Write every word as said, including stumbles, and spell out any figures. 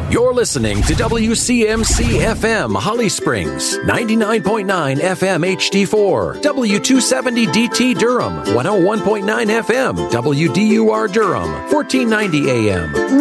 You're listening to W C M C F M Holly Springs, ninety-nine point nine F M H D four, W two seventy D T Durham, one oh one point nine F M, W D U R Durham, fourteen ninety A M.